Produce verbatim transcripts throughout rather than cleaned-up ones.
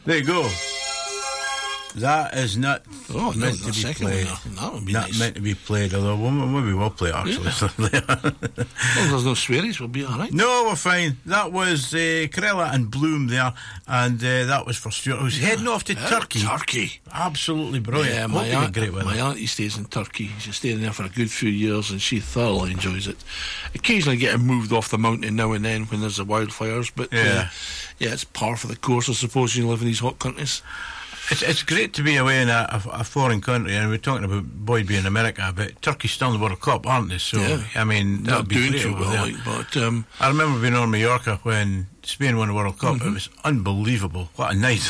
There you go. That is not oh, no, meant to be second played. One, that would be not nice. meant to be played, although we'll, maybe we'll play it actually. Yeah. Well, there's no swearies, we'll be alright. No, we're fine. That was uh, Corella and Bloom there, and uh, that was for Stuart, who's yeah. heading off to yeah, Turkey. Turkey. Absolutely brilliant. Yeah, my, aunt, great my auntie stays in Turkey. She's staying there for a good few years, and she thoroughly enjoys it. Occasionally getting moved off the mountain now and then when there's the wildfires, but yeah, uh, yeah, it's par for the course, I suppose, you live in these hot countries. It's it's great to be away in a, a, a foreign country, and we're talking about Boyd being in America, but Turkey's still in the World Cup, aren't they? So, yeah. I mean, that would be doing great too well, like, but um, I remember being on Mallorca when Spain won the World Cup. Mm-hmm. It was unbelievable. What a night.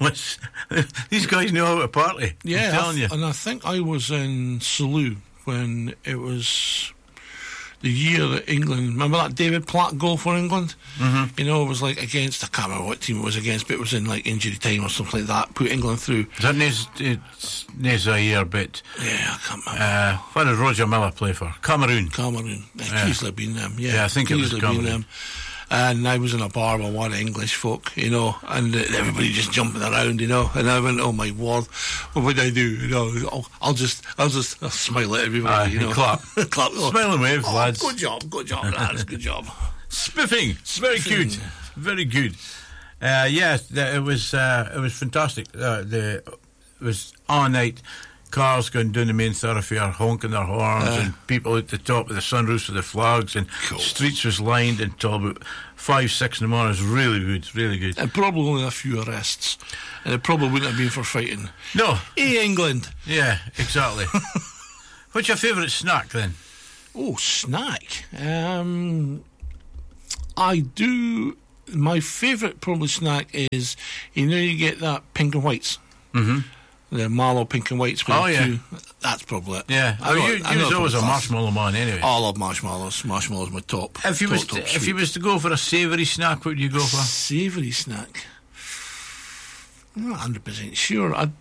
These guys know how to party. Yeah, I'm telling I th- you. and I think I was in Salou when it was the year that England, remember that David Platt goal for England? Mm-hmm. You know, it was like against, I can't remember what team it was against, but it was in like injury time or something like that, put England through. Is that Nez, it's Nez Zaire, but yeah, I can't remember. Uh, what did Roger Miller play for? Cameroon. Cameroon. It yeah. could easily have been them, yeah. Yeah, I think it, it was Cameroon. Them. And I was in a bar with one English folk, you know, and uh, everybody just jumping around, you know, and I went, oh my word, what would I do? You know, I'll, I'll just, I'll just I'll smile at everybody, uh, you know. Clap. clap. Oh, smile and wave, oh, lads. Good job, good job, lads, good job. Spiffing. Very Spiffing. good. Very good. Uh, yeah, it was, uh, it was fantastic. Uh, the, it was all night. Cars going down the main thoroughfare, honking their horns, uh, and people at the top of the sunroofs with the flags, and cool. streets was lined until about five, six in the morning. It was really good, really good. And probably only a few arrests, and it probably wouldn't have been for fighting. No. Hey, England. Yeah, exactly. What's your favourite snack then? Oh, snack. Um, I do. My favourite probably snack is, you know, you get that pink and whites. Mm-hmm. The Marlow pink and whites. Oh, yeah. Two. That's probably it. Yeah. I Oh, know, you, I you know was always a class. marshmallow man anyway. Oh, I love marshmallows. Marshmallows my top. If you top, was top to, if you was to go for a savoury snack, what would you go for? Savoury snack? I'm not one hundred percent sure. I'd,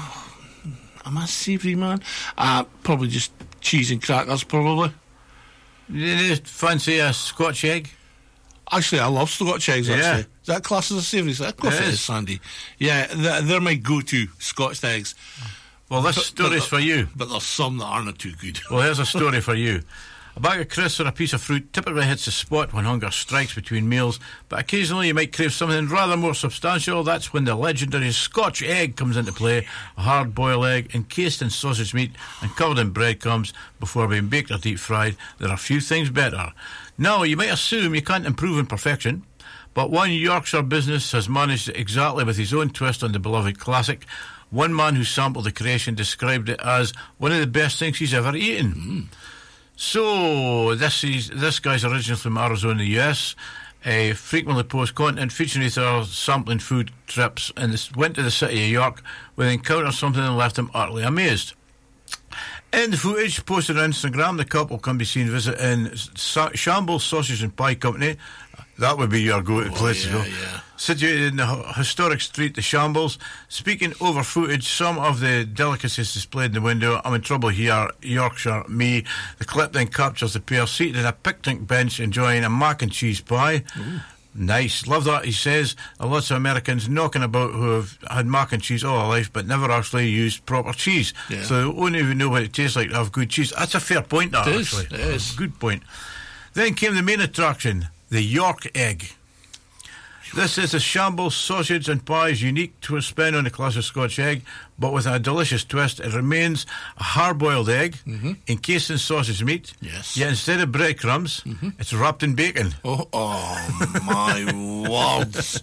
am I a savoury man? Uh, probably just cheese and crackers, probably. You fancy a Scotch egg? Actually, I love Scotch eggs, actually. Yeah. Is that class as a savoury snack? Of course It it is. is, Sandy. Yeah, they're, they're my go-to, Scotch eggs. Well, this But- story's but- for you. But there's some that aren't too good. Well, here's a story for you. A bag of crisps or a piece of fruit typically hits the spot when hunger strikes between meals, but occasionally you might crave something rather more substantial. That's when the legendary Scotch egg comes into play. A hard-boiled egg encased in sausage meat and covered in breadcrumbs before being baked or deep-fried. There are few things better. Now, you might assume you can't improve in perfection, but one Yorkshire business has managed it exactly with his own twist on the beloved classic. One man who sampled the creation described it as one of the best things he's ever eaten. Mm. So, this is this guy's originally from Arizona, the U S, uh, frequently posts content featuring either sampling food trips, and this went to the city of York where they encountered something that left him utterly amazed. In the footage posted on Instagram, the couple can be seen visiting Sa- Shambles Sausage and Pie Company. That would be your go-to Oh, place yeah, to go. yeah. Situated in the h- historic street, the Shambles. Speaking over footage, some of the delicacies displayed in the window. I'm in trouble here, Yorkshire, me. The clip then captures the pair seated at a picnic bench enjoying a mac and cheese pie. Ooh. Nice. Love that, he says. There are lots of Americans knocking about who have had mac and cheese all their life but never actually used proper cheese. Yeah. So they won't even know what it tastes like to have good cheese. That's a fair point, that, It is, actually. it is. Good point. Then came the main attraction, the York egg. This is a Shambles sausage and pie's unique twist spin on the classic Scotch egg, but with a delicious twist. It remains a hard-boiled egg mm-hmm. encased in sausage meat. Yes. Yet instead of breadcrumbs, mm-hmm. it's wrapped in bacon. Oh, oh my words.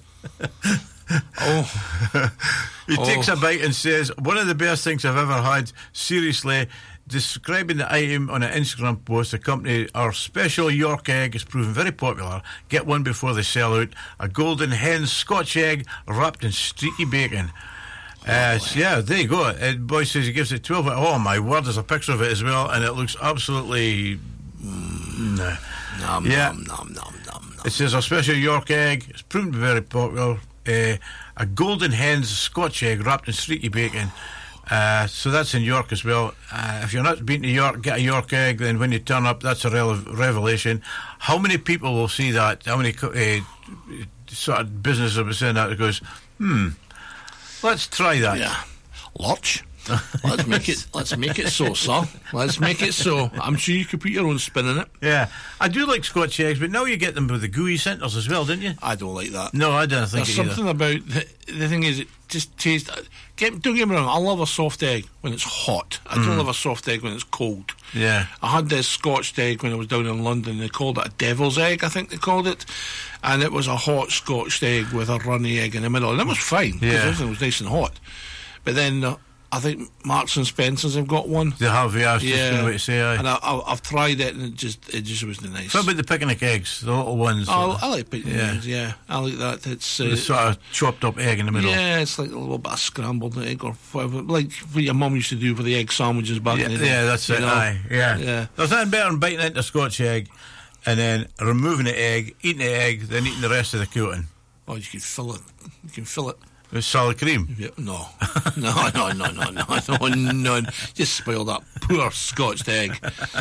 Oh. He oh. takes a bite and says, one of the best things I've ever had. Seriously, describing the item on an Instagram post, the company, our special York egg has proven very popular. Get one before they sell out. A golden hen Scotch egg wrapped in streaky bacon. Uh, so yeah, there you go. Uh, boy says he gives it twelve. Oh my word, there's a picture of it as well, and it looks absolutely. Mm, nah. Nom, yeah. nom, nom, nom, nom, nom. It says a special York egg. It's proven to be very popular. Uh, a golden hen's Scotch egg wrapped in streaky bacon. Uh, so that's in York as well. Uh, if you're not been to York, get a York egg. Then when you turn up, that's a rele- revelation. How many people will see that? How many uh, sort of businesses will be saying that? It goes, hmm. Let's try that. Yeah. Lurch. Let's make it. Let's make it so, sir. Let's make it so. I'm sure you could put your own spin in it. Yeah, I do like Scotch eggs, but now you get them with the gooey centres as well, didn't you? I don't like that. No, I don't think There's it either. something about the, the thing is, it just tastes. Get, don't get me wrong. I love a soft egg when it's hot. I don't Mm. love a soft egg when it's cold. Yeah. I had this Scotch egg when I was down in London. They called it a devil's egg, I think they called it, and it was a hot Scotch egg with a runny egg in the middle, and it was fine because Yeah. everything was nice and hot. But then uh, I think Marks and Spencers have got one. They have, yeah, I was just Yeah, going to say, aye. and I, I, I've tried it, and it just it just wasn't nice. What about the picnic eggs, the little ones? Oh, I like picnic Yeah. eggs, yeah, I like that. It's uh, the sort of chopped up egg in the middle. yeah, it's like a little bit of scrambled egg or whatever, like what your mum used to do for the egg sandwiches back Yeah, in the day. yeah, that's you it. know? Aye, yeah. Yeah. There's nothing better than biting into a Scotch egg and then removing the egg, eating the egg, then eating the rest of the coating. Oh, you can fill it. You can fill it. With solid cream. Yeah, no, no, no, no, no, no, no, no. Just spoil that poor Scotched egg.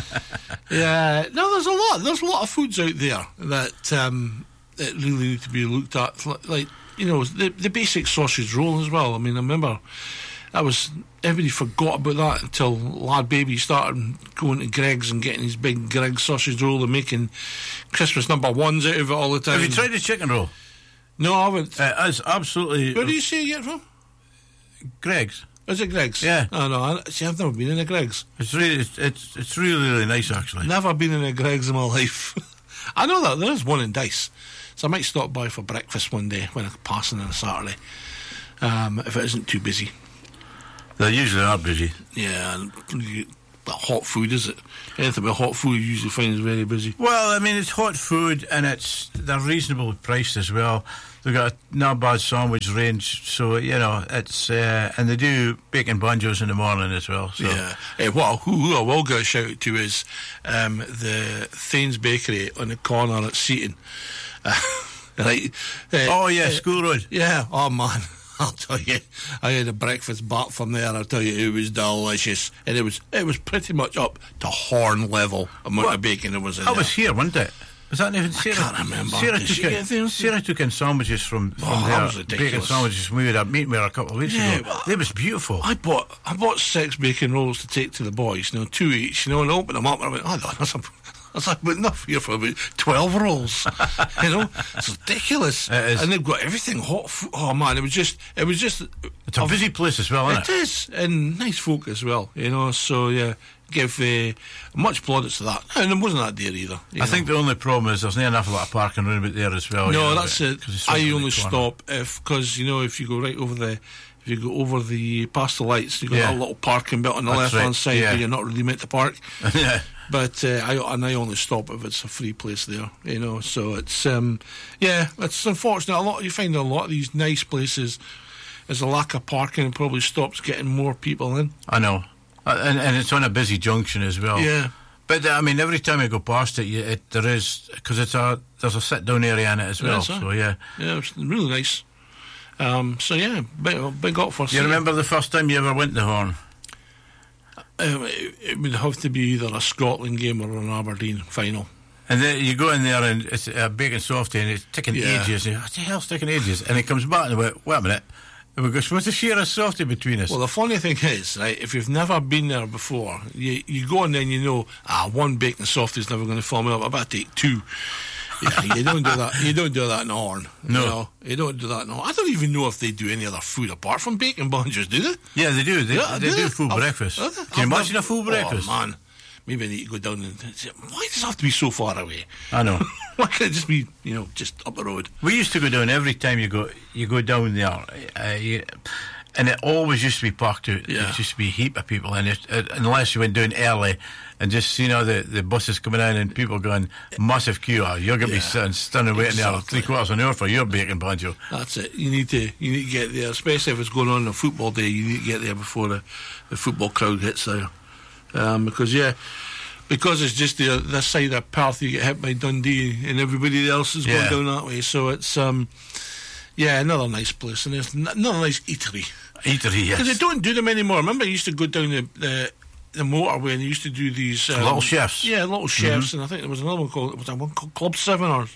Yeah, no, there's a lot. There's a lot of foods out there that um, that really need to be looked at. Like, you know, the the basic sausage roll as well. I mean, I remember that was everybody forgot about that until Lad Baby started going to Greggs and getting his big Greggs sausage roll and making Christmas number ones out of it all the time. Have you tried the chicken roll? No, I haven't. Uh, it's absolutely. Where do you say you get it from? Greggs. Is it Greggs? Yeah. Oh, no, I, see, I've never been in a Greggs. It's really, it's, it's, it's really, really nice actually. Never been in a Greggs in my life. I know that there is one in Dice, so I might stop by for breakfast one day when I'm passing on a Saturday, um, if it isn't too busy. They usually are busy. Yeah, and you- but hot food, is it? Anything with hot food you usually find is very busy. Well, I mean, it's hot food and it's they're reasonably priced as well. They've got a not bad sandwich range, so you know it's uh, and they do bacon banjos in the morning as well. So. Yeah. Uh, what who, who I will get a shout out to is um, the Thanes Bakery on the corner at Seaton. Uh, right. Uh, Oh yeah, uh, School Road. Yeah, oh man, I'll tell you, I had a breakfast back from there. I'll tell you, it was delicious, and it was it was pretty much up to horn level amount What? of bacon there was in I there. was here, wasn't it? Was that even Sarah? can't remember. Sarah Did took she get in, there? Sarah took in sandwiches from, from Oh, that there. was ridiculous. Bacon sandwiches we had a meeting with her a couple of weeks Yeah, ago. well, They was beautiful. I bought I bought six bacon rolls to take to the boys, you know, two each, you know, and I opened them up and I went, oh, that's, a, that's about enough here for about twelve rolls, you know, it's ridiculous. It is. And they've got everything hot. Food. Oh man, it was just, it was just. It's a busy place as well, isn't It it? is, and nice folk as well, you know. So yeah, give uh, much plaudits to that. And it wasn't that dear either. you I know. think the only problem is there's not enough of that parking room out there as well. No, you know, that's but- it. 'cause it's I right in the only corner. stop if because you know if you go right over the if you go over the past the lights, you got Yeah. that little parking bit on the That's left hand right, side yeah. where you're not really meant to park. Yeah. But uh, I and I only stop if it's a free place there, you know. So it's um, yeah, it's unfortunate. A lot you find a lot of these nice places. There's a lack of parking and probably stops getting more people in. I know. Uh, And, and it's on a busy junction as well. Yeah. But uh, I mean, every time you go past it, you, it there is because it's a there's a sit down area in it as well. Yes, huh? So yeah. Yeah, it's really nice. Um, so yeah, big, big up for. You Seaton. remember the first time you ever went to Horn? Um, it, it would have to be either a Scotland game or an Aberdeen final. And then you go in there and it's a bacon softy and it's taking Yeah. ages. And you, what the hell's taking ages? And it comes back and went, wait a minute. And we go, supposed to share a softy between us. Well, the funny thing is, right, if you've never been there before, you you go and then you know, ah, one bacon softy is never going to fill me up. I better take two. Yeah, you don't do that. You don't do that in Horn. No. you, know? You don't do that in Horn. I don't even know if they do any other food apart from bacon bunches. Do they? yeah, they do. They, Yeah, they do do they? full I've- breakfast. I've- Can you I've imagine never- a full breakfast? Oh man, maybe I need to go down and say, why does it have to be so far away? I know. Why can't it just be, you know, just up the road? We used to go down every time you go you go down there, uh, you, and it always used to be packed out. Yeah. It used to be a heap of people, and it, it, unless you went down early, and just you know the, the buses coming in and people going massive queue. Oh, you're going to Yeah. be sitting, standing waiting there Exactly. three quarters of an hour for your bacon banjo. That's it. You need to you need to get there, especially if it's going on a football day. You need to get there before the, the football crowd hits there, um, because yeah, because it's just the this side of Perth. You get hit by Dundee, and everybody else is Yeah. going down that way. So it's um, yeah, another nice place, and it's n- another nice eatery. Eatery, yes. Because they don't do them anymore. Remember, I used to go down the the, the motorway and they used to do these um, Little chefs. Yeah, little chefs, and I think there was another one called was that one called Club Seven or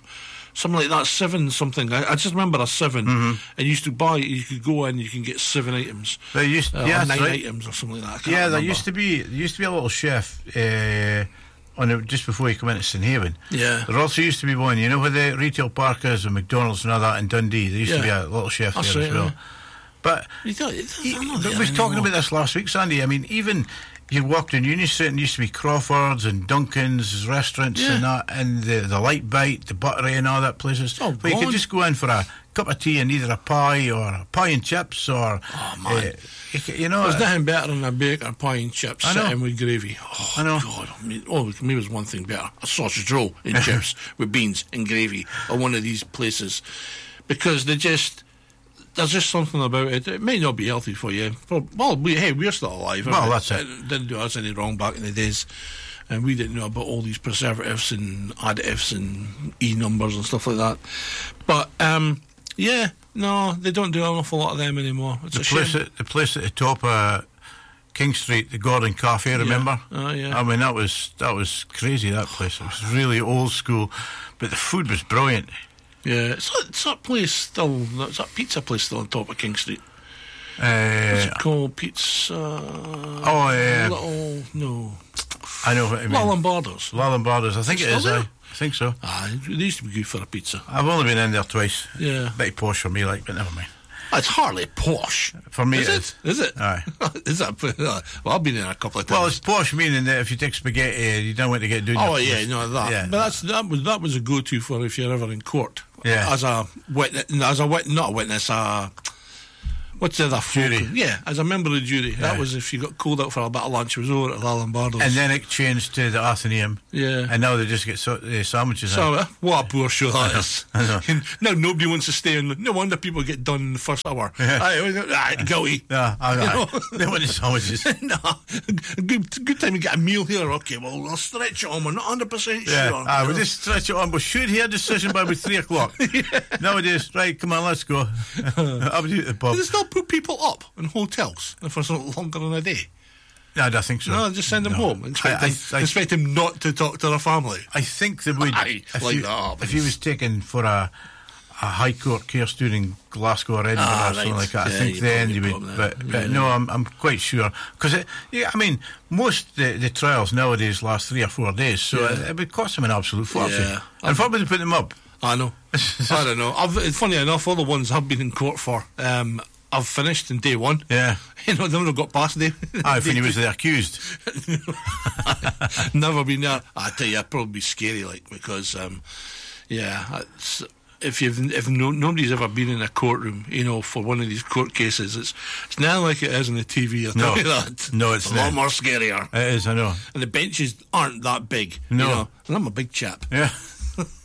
something like that, seven something. I, I just remember a seven, Mm-hmm. and you used to buy. You could go in, you can get seven items, There used, uh, yeah, or that's nine right. items or something like that. I can't Yeah, there remember. used to be there used to be a little chef uh, on the, just before you come into St Haven. Yeah. There also used to be one, you know, where the retail park is and McDonald's and all that in Dundee. There used to be Yeah. a little chef That's there right, as well. yeah. But You don't, it doesn't he, know but that we was talking anymore. about this last week, Sandy. I mean, even you walked in Union Street and used to be Crawford's and Duncan's restaurants Yeah. and that, and the the Light Bite, the Buttery and all that places. all Where you could gone. just go in for a cup of tea and either a pie or a pie and chips or, Oh, man. uh, you, c- you know, There's uh, nothing better than a bacon pie and chips I know. sitting with gravy. Oh, I know. God. I mean, oh, maybe there's one thing better. A sausage roll and chips with beans and gravy at one of these places. Because they just... There's just something about it. It may not be healthy for you. Well, we, hey, we're still alive. Well, aren't we? that's it. It didn't do us any wrong back in the days. And we didn't know about all these preservatives and additives and E numbers and stuff like that. But, um, yeah, no, they don't do an awful lot of them anymore. It's the a place shame. at the place at the top of King Street, the Gordon Cafe. Remember? Oh, yeah. I mean, that was that was crazy. That place. It was really old school, but the food was brilliant. Yeah, it's that, it's that place still, it's that pizza place still on top of King Street. What's Uh, it called? Pizza... oh, yeah. Little... No. I know what I mean. Lombardo's. Lombardo's. I think It's it is. still there? I, I think so. Ah, it used to be good for a pizza. I've only been in there twice. Yeah. Bit posh for me, like, but never mind. It's hardly posh. For me, Is it it? is. Is it? Aye. Is that... Well, I've been in a couple of times. Well, it's posh meaning that if you take spaghetti, you don't want to get doing. Oh your- yeah, no that. Yeah. But that's that was that was a go-to for if you're ever in court. Yeah. As a witness, as a wit, not a witness. Uh, what's the other folk? Jury. Yeah, as a member of the jury. That Yeah. was if you got called out for a bit of lunch. It was over at La Lombardo's. And then it changed to the Athenaeum. Yeah. And now they just get so, uh, sandwiches. So, in. uh, what a poor show that is. I know. And now nobody wants to stay in. No wonder people get done in the first hour. Yeah. Aye, aye, guilty. Yeah, I, You I, know? they want the sandwiches. no, good, good time to get a meal here. Okay, well, I'll stretch it on. We're not one hundred percent Yeah, sure. ah, you we know. just stretch it on. We should hear a decision by about three o'clock. Nowadays, right, come on, let's go. I'll be at the pub. Do they still put people up in hotels for so longer than a day? No, I don't think so. No, just send them No. home. Expect, I, I, them, I, expect them not to talk to their family. I think they would. Aye, if, like you, that, if he was taken for a, a High Court case doing Glasgow or Edinburgh Ah, or something right. like that, I Yeah, think you then probably you would. put them But, there. but Yeah. no, I'm I'm quite sure because yeah, I mean most the, the trials nowadays last three or four days, so Yeah. it, it would cost them an absolute fortune. Yeah. And what would they put them up? I know. I don't know. I've, it's funny enough, all the ones I've been in court for, um, I've finished in day one. Yeah. You know, never got past day. Ah, when he was the accused. Never been there. I tell you, it'd probably be scary, like, because, um, yeah, it's, if you've if no, nobody's ever been in a courtroom, you know, for one of these court cases, it's it's not like it is on the T V. I'll No. tell you that. No, it's a lot not. more scarier. It is, I know. And the benches aren't that big. No. You know? And I'm a big chap. Yeah.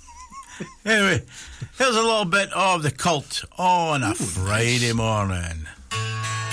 Anyway, here's a little bit of the cult on a Friday morning.